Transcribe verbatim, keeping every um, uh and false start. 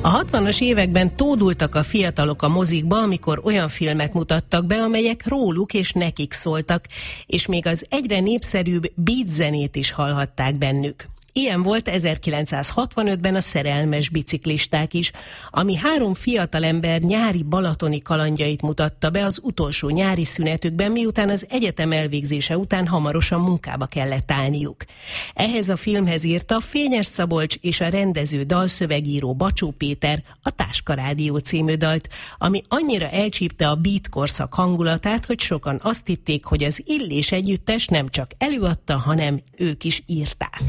A hatvanas években tódultak a fiatalok a mozikba, amikor olyan filmet mutattak be, amelyek róluk és nekik szóltak, és még az egyre népszerűbb beat zenét is hallhatták bennük. Ilyen volt ezerkilencszázhatvanötben a Szerelmes biciklisták is, ami három fiatalember nyári balatoni kalandjait mutatta be az utolsó nyári szünetükben, miután az egyetem elvégzése után hamarosan munkába kellett állniuk. Ehhez a filmhez írta Fényes Szabolcs és a rendező dalszövegíró Bacsó Péter a Táska Rádió című dalt, ami annyira elcsípte a beat korszak hangulatát, hogy sokan azt hitték, hogy az Illés együttes nem csak előadta, hanem ők is írták.